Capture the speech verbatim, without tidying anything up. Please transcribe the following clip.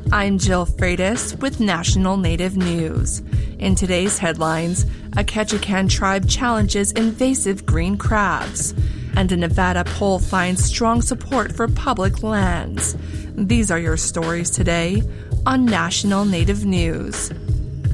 I'm Jill Freitas with National Native News. In today's headlines, a Ketchikan tribe challenges invasive green crabs, and a Nevada poll finds strong support for public lands. These are your stories today on National Native News.